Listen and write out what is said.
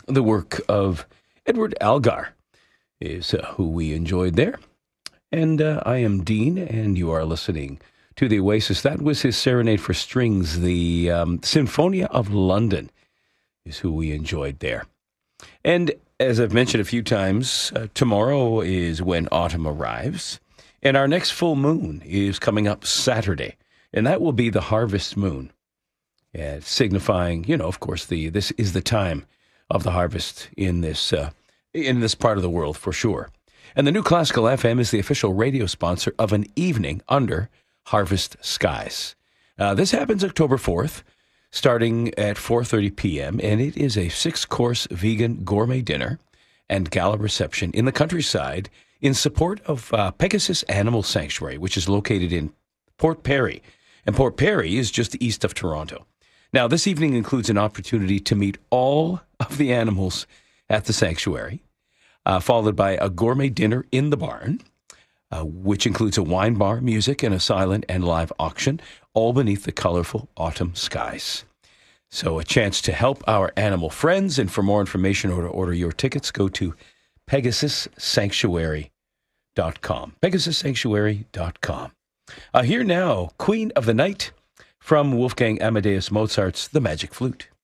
The work of Edward Algar is who we enjoyed there. And I am Dean, and you are listening to the Oasis. That was his Serenade for Strings. The Sinfonia of London is who we enjoyed there. And as I've mentioned a few times, tomorrow is when autumn arrives. And our next full moon is coming up Saturday. And that will be the harvest moon. Signifying, of course, this is the time of the harvest in this part of the world for sure. And the New Classical FM is the official radio sponsor of an evening under harvest skies. This happens October 4th, starting at 4:30 p.m., and it is a 6-course vegan gourmet dinner and gala reception in the countryside in support of Pegasus Animal Sanctuary, which is located in Port Perry. And Port Perry is just east of Toronto. Now, this evening includes an opportunity to meet all of the animals at the sanctuary, followed by a gourmet dinner in the barn, which includes a wine bar, music, and a silent and live auction, all beneath the colorful autumn skies. So a chance to help our animal friends, and for more information or to order your tickets, go to PegasusSanctuary.com. PegasusSanctuary.com. Here now, Queen of the Night from Wolfgang Amadeus Mozart's The Magic Flute.